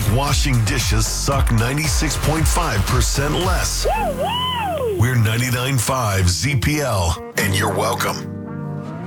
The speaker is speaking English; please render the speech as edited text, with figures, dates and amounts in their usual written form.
washing dishes suck 96.5% less. We're 99.5 ZPL, and you're welcome.